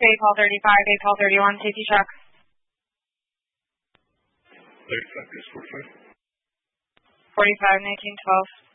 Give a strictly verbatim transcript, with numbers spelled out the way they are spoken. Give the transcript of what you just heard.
eight call thirty-five, eight call thirty-one, safety truck. Late sectors, forty-five. forty-five, nineteen twelve.